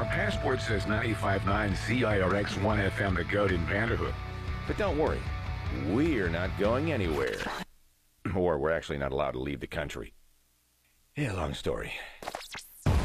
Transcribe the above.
passport says 95.9 CIRX-1 FM, The Goat in Vanderhook. But don't worry, we're not going anywhere. Or we're actually not allowed to leave the country. Yeah, long story.